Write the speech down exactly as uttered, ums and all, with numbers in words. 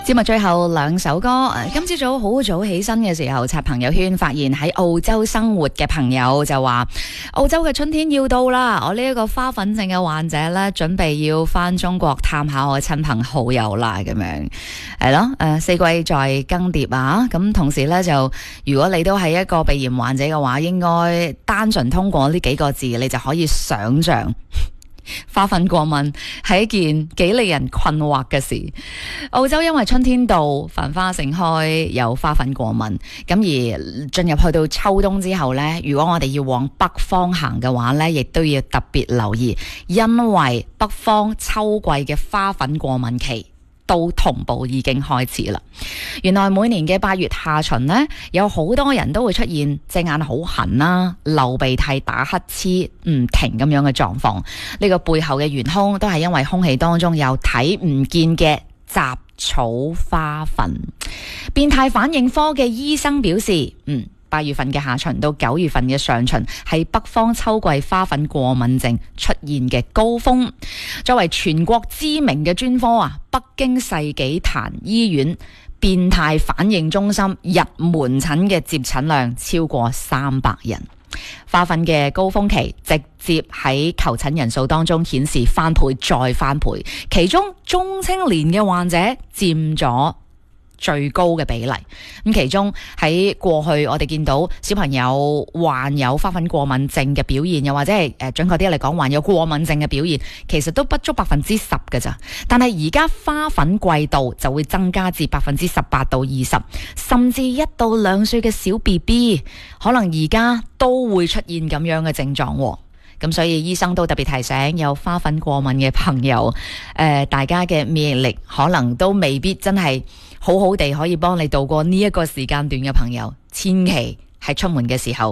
節目最後兩首歌，今朝早好早起身嘅時候刷朋友圈，發現喺澳洲生活嘅朋友就話澳洲嘅春天要到啦，我呢一個花粉症嘅患者呢，準備要返中國探下我嘅親朋好友啦，咁樣係咯，誒四季在更迭啊，咁同時呢，就如果你都係一個鼻炎患者嘅話，應該單純通過呢幾個字，你就可以想象花粉過敏係一件幾令人困惑嘅事。澳洲因為春天到，繁花盛開，有花粉過敏。咁而進入去到秋冬之後呢，如果我哋要往北方行嘅話呢，亦都要特別留意，因為北方秋季嘅花粉過敏期都同步已經開始啦。原來每年嘅八月下旬呢，有好多人都會出現隻眼好痕啦、流鼻涕、打乞嗤唔停咁樣嘅狀況。呢個背後嘅元兇都係因為空氣當中有睇唔見嘅雜草花粉。變態反應科嘅醫生表示，嗯。八月份嘅下旬到九月份嘅上旬係北方秋季花粉過敏症出現嘅高峰。作為全國知名嘅專科啊，北京世紀壇醫院變態反應中心日門診嘅接診量超過三百人。花粉嘅高峰期直接喺求診人數當中顯示翻倍再翻倍，其中中青年嘅患者佔咗最高嘅比例。咁其中喺過去我哋見到小朋友患有花粉過敏症嘅表現，又或者係誒準確啲嚟講患有過敏症嘅表現，其實都不足百分之十嘅咋。但係而家花粉季度就會增加至百分之十八到二十，甚至一到兩歲嘅小 B B 可能而家都會出現咁樣嘅症狀。咁所以醫生都特別提醒有花粉過敏嘅朋友，誒、呃，大家嘅免疫力可能都未必真係好好地可以幫你度過呢一個時間段嘅朋友，千祈喺出門嘅時候